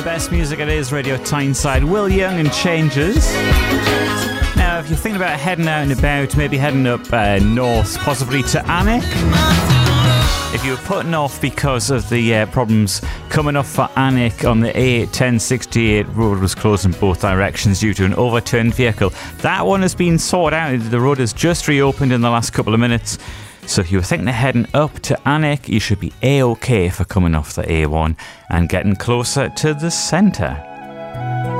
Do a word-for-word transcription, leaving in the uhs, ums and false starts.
best music it is, Radio Tyneside. Will Young and Changes. Now, if you're thinking about heading out and about, maybe heading up uh, north, possibly to Alnwick. If you were putting off because of the uh, problems coming off for Alnwick on the A ten sixty-eight, road was closed in both directions due to an overturned vehicle. That one has been sorted out. The road has just reopened in the last couple of minutes. So if you were thinking of heading up to Alnwick, you should be A-OK for coming off the A one and getting closer to the centre.